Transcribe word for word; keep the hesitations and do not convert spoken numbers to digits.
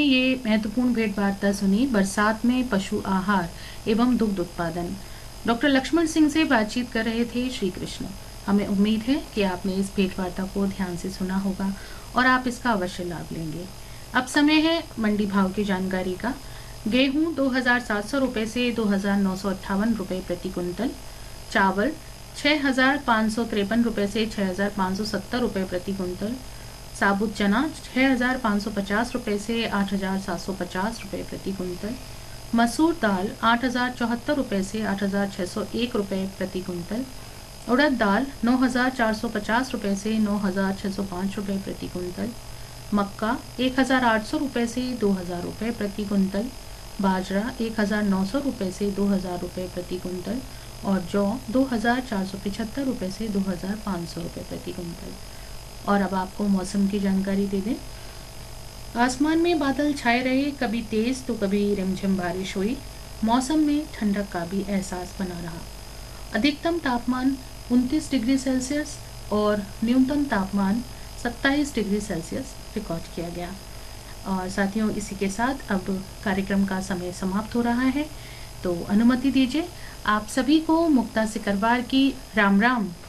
ये महत्वपूर्ण भेंट वार्ता सुनी, बरसात में पशु आहार एवं दुग्ध उत्पादन। डॉक्टर लक्ष्मण सिंह से बातचीत कर रहे थे श्री कृष्ण। हमें उम्मीद है कि आपने इस भेंट वार्ता को ध्यान से सुना होगा और आप इसका अवश्य लाभ लेंगे। अब समय है मंडी भाव की जानकारी का। गेहूं दो हजार सात सौ रुपये से दो हजार नौ सौ अट्ठावन रुपये प्रति कुंतल, चावल छः हजार पाँच सौ तिरपन रुपये से छः हजार पाँच सौ सत्तर रुपये प्रति कुंतल, साबुत चना छः हजार पाँच सौ पचास रुपये से आठ हजार सात सौ पचास रुपये प्रति कुंतल, मसूर दाल आठ हजार चौहत्तर रुपये से आठ हजार छः सौ एक रुपये प्रति कुंतल, उड़द दाल नौ हजार चार सौ पचास रुपये से नौ हजार छः सौ पाँच रुपये प्रति कुंतल, मक्का एक हजार आठ सौ रुपये से दो हजार रुपये प्रति कुंतल, बाजरा एक हजार नौ सौ रुपये से दो हजार रुपये प्रति कुंतल और जौ दो हजार चार सौ पचहत्तर रुपये से दो हजार पाँच सौ रुपये प्रति कुंतल। और अब आपको मौसम की जानकारी दे दें। आसमान में बादल छाए रहे, कभी तेज तो कभी रिमझिम बारिश हुई। मौसम में ठंडक का भी एहसास बना रहा। अधिकतम तापमान उनतीस डिग्री सेल्सियस और न्यूनतम तापमान सत्ताईस डिग्री सेल्सियस रिकॉर्ड किया गया। और साथियों, इसी के साथ अब कार्यक्रम का समय समाप्त हो रहा है, तो अनुमति दीजिए आप सभी को मुक्ता सिकरवार की राम राम